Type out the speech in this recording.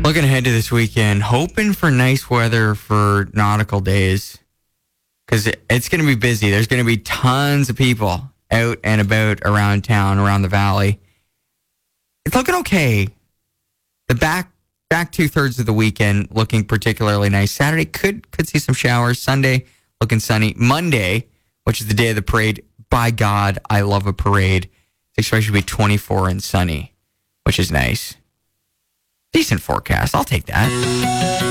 Looking ahead to this weekend, hoping for nice weather for nautical days because it's going to be busy. There's going to be tons of people out and about around town, around the valley. It's looking okay. The back 2/3 of the weekend looking particularly nice. Saturday could see some showers. Sunday looking sunny. Monday, which is the day of the parade. By God, I love a parade. It's expected to be 24 and sunny, which is nice. Decent forecast. I'll take that.